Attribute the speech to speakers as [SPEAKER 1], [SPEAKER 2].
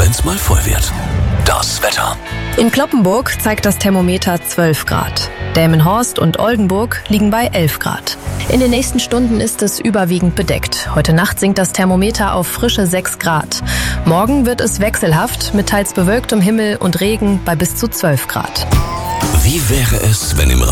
[SPEAKER 1] wenn's mal voll wird. Das Wetter.
[SPEAKER 2] In Cloppenburg zeigt das Thermometer 12 Grad. Delmenhorst und Oldenburg liegen bei 11 Grad. In den nächsten Stunden ist es überwiegend bedeckt. Heute Nacht sinkt das Thermometer auf frische 6 Grad. Morgen wird es wechselhaft mit teils bewölktem Himmel und Regen bei bis zu 12 Grad.
[SPEAKER 1] Wie wäre es, wenn im